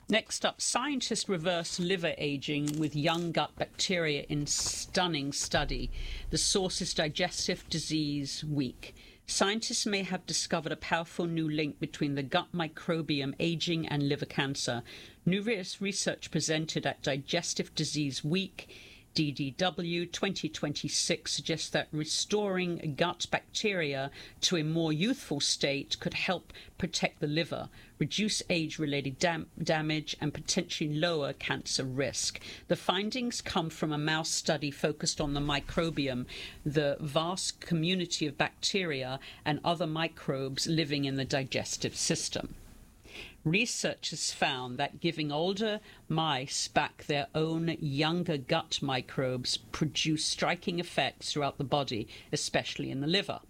Next up, scientists reverse liver aging with young gut bacteria in stunning study. The source is Digestive Disease Week. Scientists may have discovered a powerful new link between the gut microbiome, aging, and liver cancer. New research presented at Digestive Disease Week, DDW 2026, suggests that restoring gut bacteria to a more youthful state could help protect the liver, reduce age-related damage, and potentially lower cancer risk. The findings come from a mouse study focused on the microbiome, the vast community of bacteria and other microbes living in the digestive system. Researchers found that giving older mice back their own younger gut microbes produced striking effects throughout the body, especially in the liver.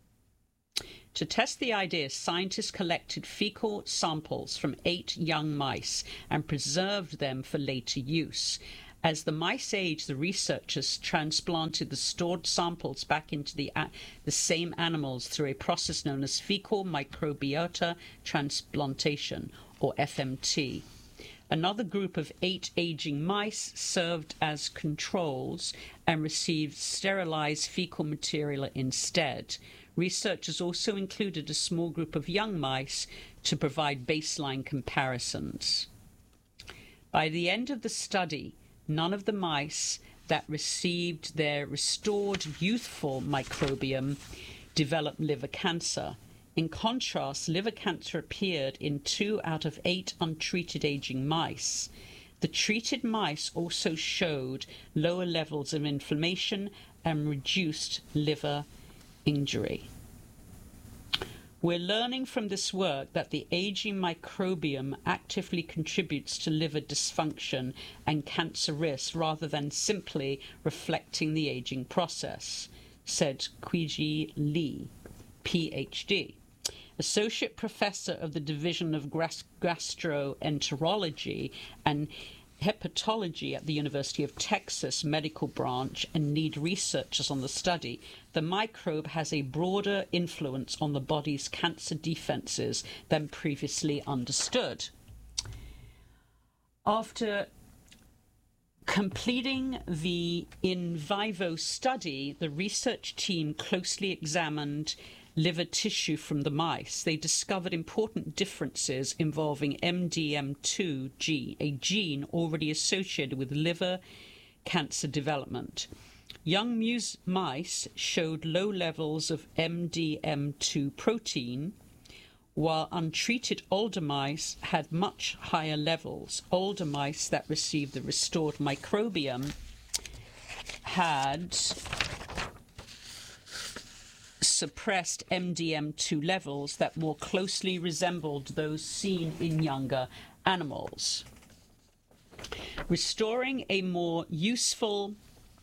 To test the idea, scientists collected fecal samples from 8 young mice and preserved them for later use. As the mice aged, the researchers transplanted the stored samples back into the same animals through a process known as fecal microbiota transplantation, or FMT. Another group of 8 aging mice served as controls and received sterilized fecal material instead. Researchers also included a small group of young mice to provide baseline comparisons. By the end of the study, none of the mice that received their restored youthful microbiome developed liver cancer. In contrast, liver cancer appeared in 2 out of 8 untreated aging mice. The treated mice also showed lower levels of inflammation and reduced liver injury. We're learning from this work that the aging microbiome actively contributes to liver dysfunction and cancer risk rather than simply reflecting the aging process, said Qiyi Li, PhD, Associate Professor of the Division of Gastroenterology and Hepatology at the University of Texas Medical Branch, and lead researchers on the study. The microbe has a broader influence on the body's cancer defenses than previously understood. After completing the in vivo study, the research team closely examined liver tissue from the mice. They discovered important differences involving MDM2 gene, a gene already associated with liver cancer development. Young mice showed low levels of MDM2 protein, while untreated older mice had much higher levels. Older mice that received the restored microbiome had suppressed MDM2 levels that more closely resembled those seen in younger animals. Restoring a more useful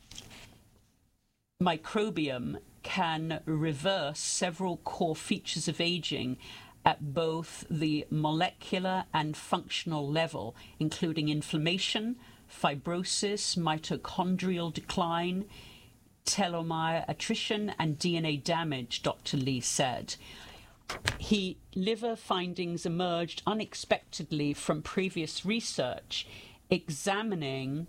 microbiome can reverse several core features of aging at both the molecular and functional level, including inflammation, fibrosis, mitochondrial decline, telomere attrition, and DNA damage, Dr. Li said. Liver findings emerged unexpectedly from previous research examining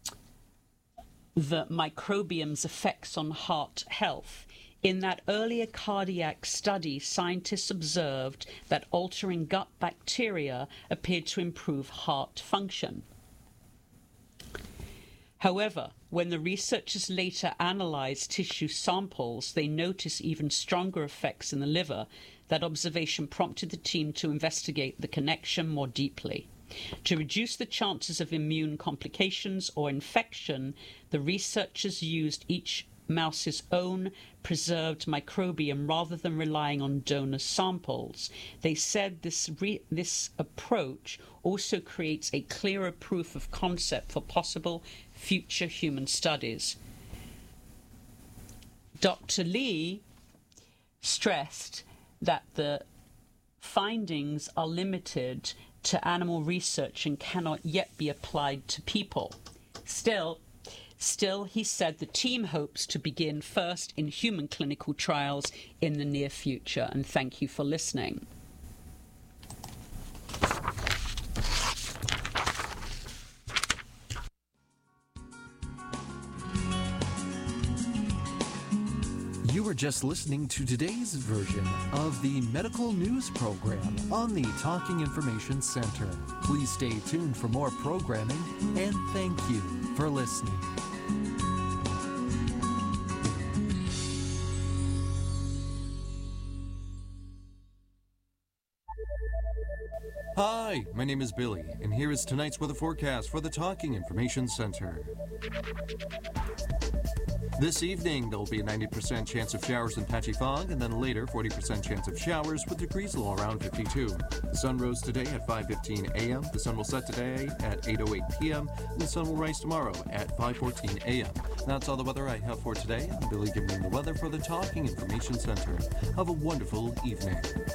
the microbiome's effects on heart health. In that earlier cardiac study, scientists observed that altering gut bacteria appeared to improve heart function. However, when the researchers later analyzed tissue samples, they noticed even stronger effects in the liver. That observation prompted the team to investigate the connection more deeply. To reduce the chances of immune complications or infection, the researchers used each mouse's own preserved microbiome rather than relying on donor samples. They said this approach also creates a clearer proof of concept for possible future human studies. Dr. Li stressed that the findings are limited to animal research and cannot yet be applied to people. Still, he said the team hopes to begin first in human clinical trials in the near future. And thank you for listening. were just listening to today's version of the medical news program on the Talking Information Center. Please stay tuned for more programming, and thank you for listening. Hi, my name is Billy, and here is tonight's weather forecast for the Talking Information Center. This evening, there will be a 90% chance of showers and patchy fog, and then later, 40% chance of showers with degrees low around 52. The sun rose today at 5:15 a.m., the sun will set today at 8:08 p.m., and the sun will rise tomorrow at 5:14 a.m. That's all the weather I have for today. I'm Billy giving you the weather for the Talking Information Center. Have a wonderful evening.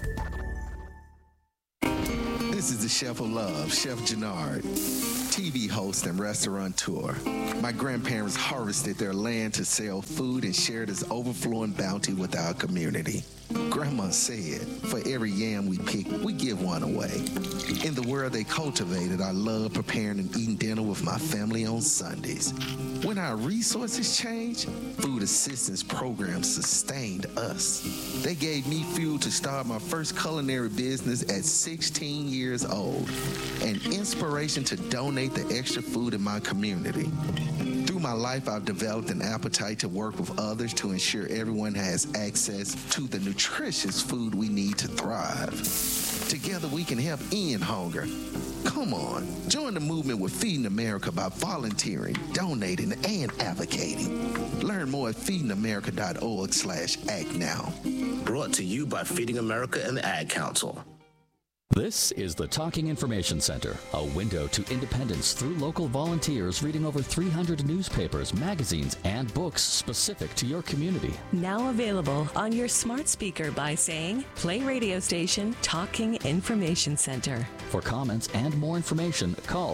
This is the Chef of Love, Chef Gennard, TV host and restaurateur. My grandparents harvested their land to sell food and share this overflowing bounty with our community. Grandma said, for every yam we pick, we give one away. In the world they cultivated, I love preparing and eating dinner with my family on Sundays. When our resources changed, food assistance programs sustained us. They gave me fuel to start my first culinary business at 16 years old, and inspiration to donate the extra food in my community. Through my life, I've developed an appetite to work with others to ensure everyone has access to the nutritious food we need to thrive. Together, we can help end hunger. Come on, join the movement with Feeding America by volunteering, donating, and advocating. Learn more at feedingamerica.org/act now. Brought to you by Feeding America and the Ad Council. This is the Talking Information Center, a window to independence through local volunteers reading over 300 newspapers, magazines, and books specific to your community. Now available on your smart speaker by saying, play radio station Talking Information Center. For comments and more information, call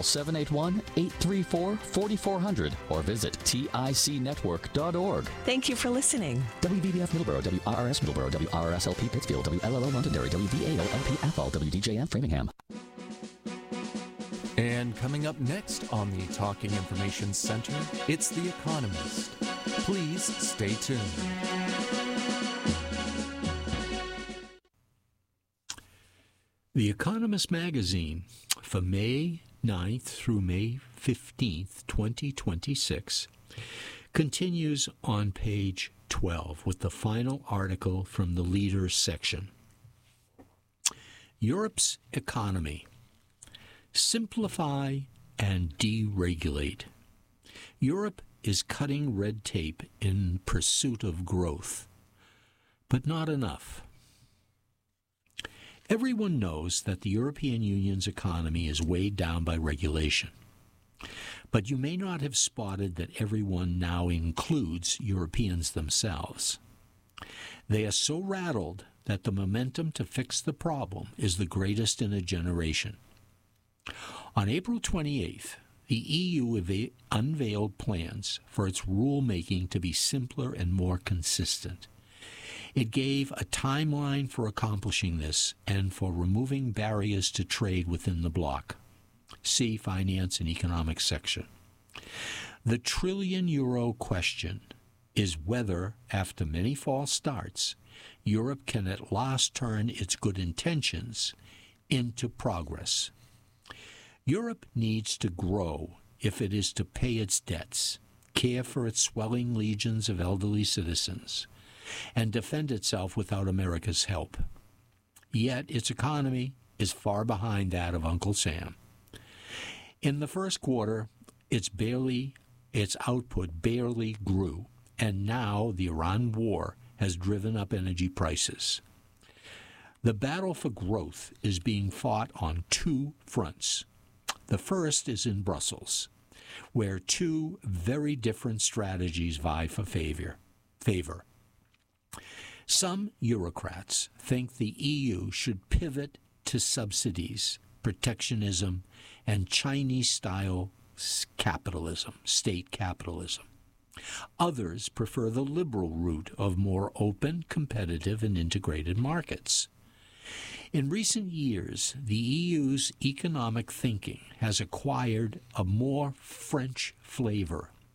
781-834-4400 or visit ticnetwork.org. Thank you for listening. WBBF Middleborough, WRRS Middleborough, WRSLP Pittsfield, WLLO Londonderry, WVALLP Athol, WDJM Framingham. And coming up next on the Talking Information Center, it's The Economist. Please stay tuned. The Economist magazine for May 9th through May 15th, 2026, continues on page 12 with the final article from the Leaders section. Europe's economy. Simplify and deregulate. Europe is cutting red tape in pursuit of growth, but not enough. Everyone knows that the European Union's economy is weighed down by regulation. But you may not have spotted that everyone now includes Europeans themselves. They are so rattled that the momentum to fix the problem is the greatest in a generation. On April 28th, the EU unveiled plans for its rulemaking to be simpler and more consistent. It gave a timeline for accomplishing this and for removing barriers to trade within the bloc. See Finance and Economics section. The trillion-euro question is whether, after many false starts, Europe can at last turn its good intentions into progress. Europe needs to grow if it is to pay its debts, care for its swelling legions of elderly citizens, and defend itself without America's help. Yet its economy is far behind that of Uncle Sam. In the first quarter, its output barely grew, and now the Iran war has driven up energy prices. The battle for growth is being fought on two fronts. The first is in Brussels, where two very different strategies vie for favor. Some Eurocrats think the EU should pivot to subsidies, protectionism, and Chinese-style capitalism, state capitalism. Others prefer the liberal route of more open, competitive, and integrated markets. In recent years, the EU's economic thinking has acquired a more French flavor,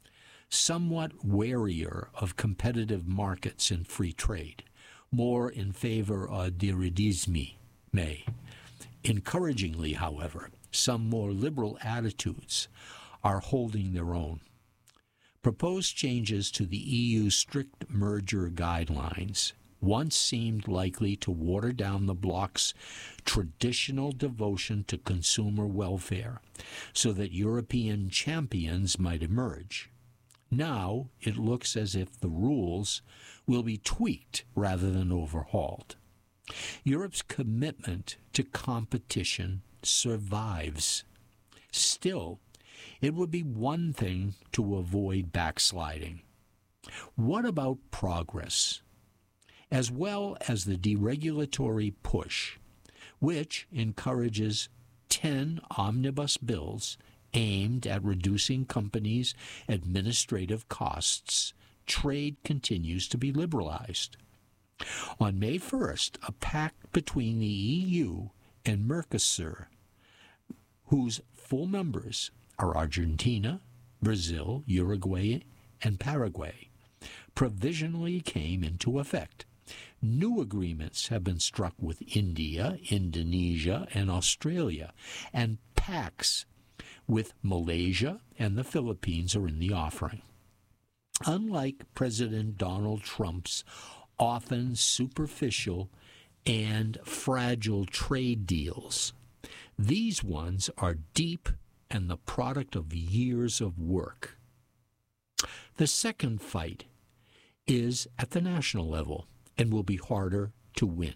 somewhat warier of competitive markets and free trade, more in favor of diridisme. Encouragingly, however, some more liberal attitudes are holding their own. Proposed changes to the EU's strict merger guidelines once seemed likely to water down the bloc's traditional devotion to consumer welfare so that European champions might emerge. Now it looks as if the rules will be tweaked rather than overhauled. Europe's commitment to competition survives. Still, it would be one thing to avoid backsliding. What about progress? As well as the deregulatory push, which encourages 10 omnibus bills aimed at reducing companies' administrative costs, trade continues to be liberalized. On May 1st, a pact between the EU and Mercosur, whose full members are Argentina, Brazil, Uruguay, and Paraguay, provisionally came into effect. New agreements have been struck with India, Indonesia, and Australia, and pacts with Malaysia and the Philippines are in the offering. Unlike President Donald Trump's often superficial and fragile trade deals, these ones are deep and the product of years of work. The second fight is at the national level and will be harder to win.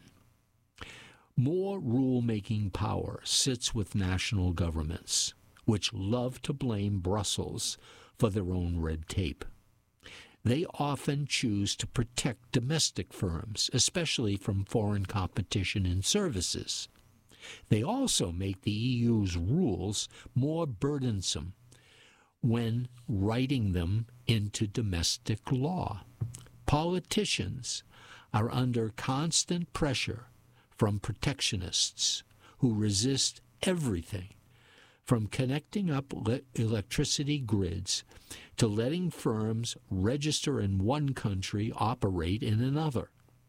More rule-making power sits with national governments, which love to blame Brussels for their own red tape. They often choose to protect domestic firms, especially from foreign competition in services. They also make the EU's rules more burdensome when writing them into domestic law. Politicians are under constant pressure from protectionists who resist everything from connecting up electricity grids to letting firms register in one country operate in another.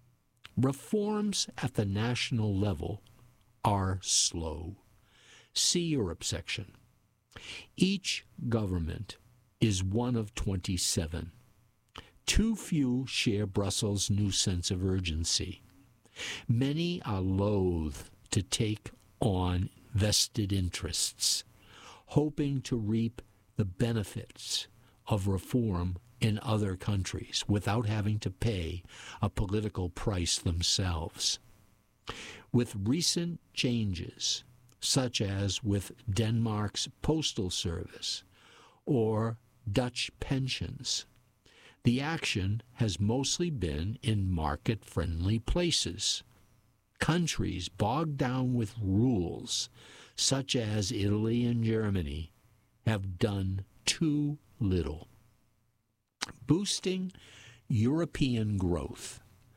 Reforms at the national level are slow. See Europe section. Each government is one of 27. Too few share Brussels' new sense of urgency. Many are loath to take on vested interests, hoping to reap the benefits of reform in other countries without having to pay a political price themselves. With recent changes, such as with Denmark's postal service or Dutch pensions, the action has mostly been in market-friendly places. Countries bogged down with rules, such as Italy and Germany, have done too little. Boosting European growth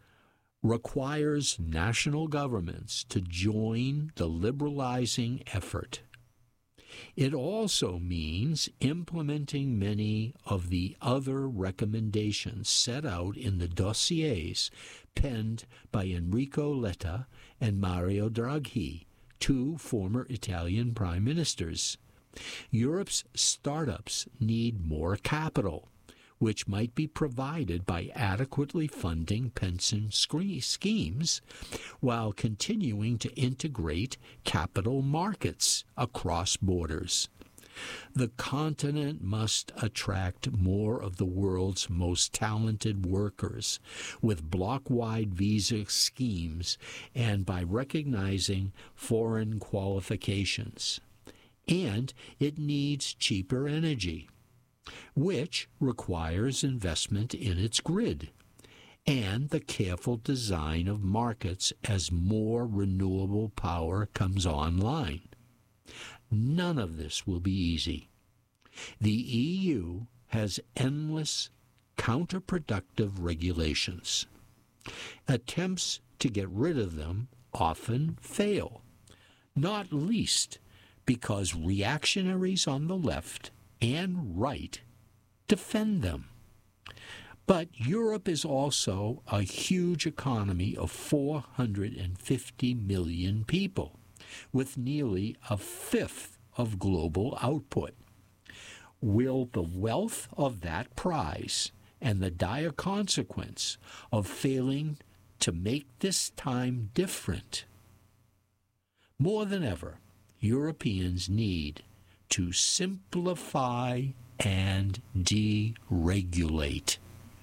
requires national governments to join the liberalizing effort. It also means implementing many of the other recommendations set out in the dossiers penned by Enrico Letta and Mario Draghi, two former Italian prime ministers. Europe's startups need more capital, which might be provided by adequately funding pension schemes while continuing to integrate capital markets across borders. The continent must attract more of the world's most talented workers with block-wide visa schemes and by recognizing foreign qualifications. And it needs cheaper energy, which requires investment in its grid and the careful design of markets as more renewable power comes online. None of this will be easy. The EU has endless counterproductive regulations. Attempts to get rid of them often fail, not least because reactionaries on the left and right defend them. But Europe is also a huge economy of 450 million people, with nearly a fifth of global output. Will the wealth of that prize and the dire consequence of failing to make this time different? More than ever, Europeans need to simplify and deregulate.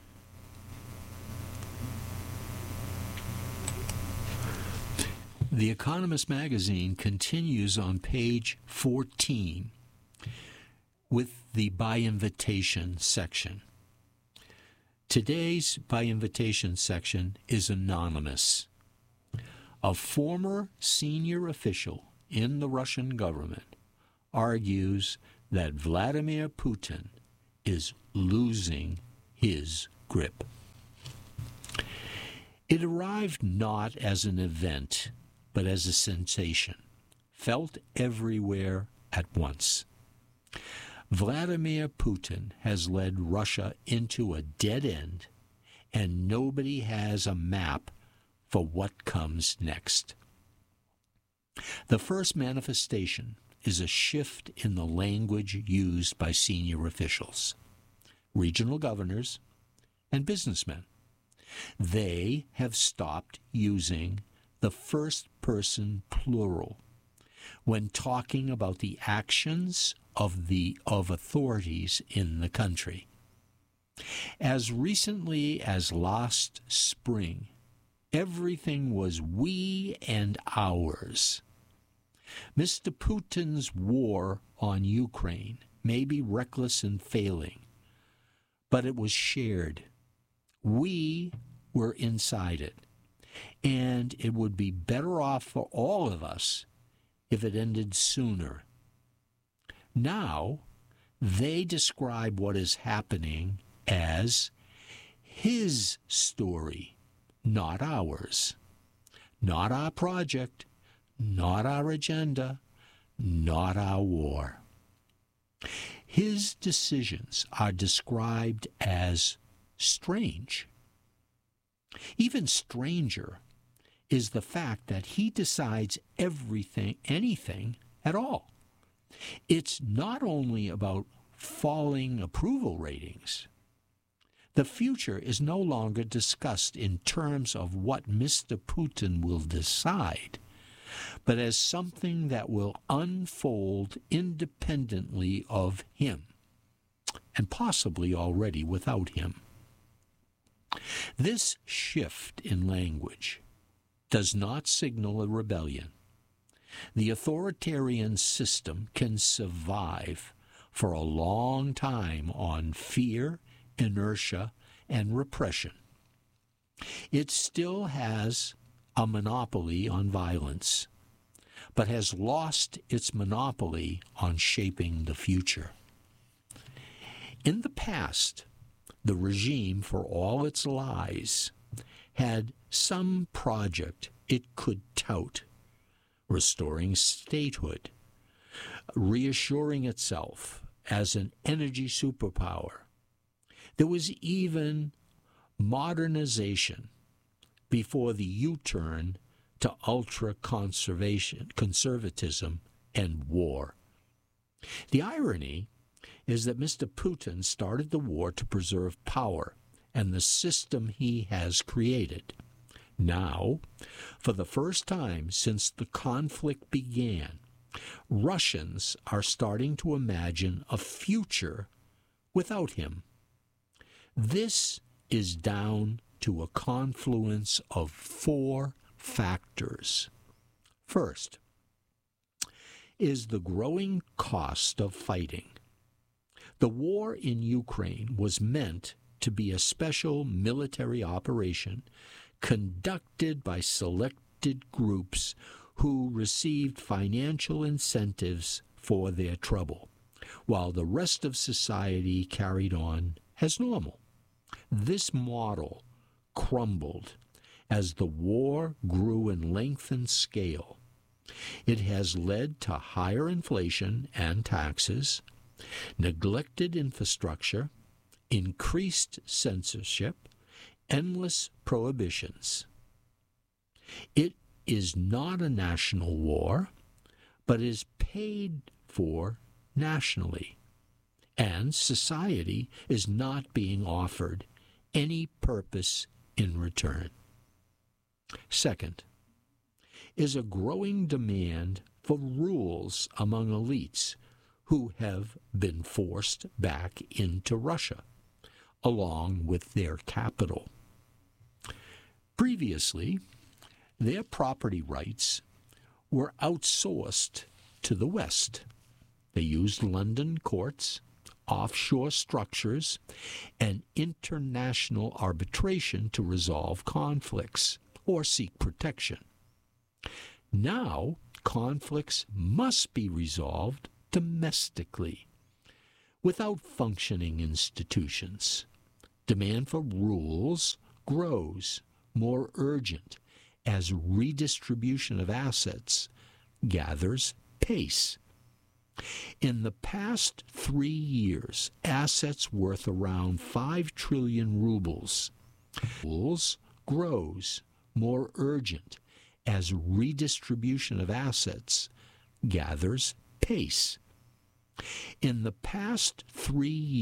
The Economist magazine continues on page 14 with the by invitation section. Today's by invitation section is anonymous. A former senior official in the Russian government argues that Vladimir Putin is losing his grip. It arrived not as an event, but as a sensation, felt everywhere at once. Vladimir Putin has led Russia into a dead end, and nobody has a map for what comes next. The first manifestation is a shift in the language used by senior officials, regional governors, and businessmen. They have stopped using the first-person plural when talking about the actions of authorities in the country. As recently as last spring, everything was we and ours. Mr. Putin's war on Ukraine may be reckless and failing, but it was shared. We were inside it, and it would be better off for all of us if it ended sooner. Now, they describe what is happening as his story, not ours. Not our project, not our agenda, not our war. His decisions are described as strange. Even stranger is the fact that he decides anything at all. It's not only about falling approval ratings. The future is no longer discussed in terms of what Mr. Putin will decide, but as something that will unfold independently of him, and possibly already without him. This shift in language does not signal a rebellion. The authoritarian system can survive for a long time on fear, inertia, and repression. It still has a monopoly on violence, but has lost its monopoly on shaping the future. In the past, the regime, for all its lies, had some project it could tout: restoring statehood, reassuring itself as an energy superpower. There was even modernization before the U-turn to ultra-conservatism and war. The irony is that Mr. Putin started the war to preserve power and the system he has created. Now, for the first time since the conflict began, Russians are starting to imagine a future without him. This is down to a confluence of 4 factors. First is the growing cost of fighting. The war in Ukraine was meant to be a special military operation conducted by selected groups who received financial incentives for their trouble, while the rest of society carried on as normal. This model crumbled as the war grew in length and scale. It has led to higher inflation and taxes, neglected infrastructure, increased censorship, endless prohibitions. It is not a national war, but is paid for nationally, and society is not being offered any purpose in return. Second, is a growing demand for rules among elites who have been forced back into Russia, along with their capital. Previously, their property rights were outsourced to the West. They used London courts, offshore structures, and international arbitration to resolve conflicts or seek protection. Now, conflicts must be resolved domestically, without functioning institutions. Demand for rules grows more urgent as redistribution of assets gathers pace. In the past 3 years, assets worth around 5 trillion rubles. Rubles grows more urgent as redistribution of assets gathers pace. In the past 3 years,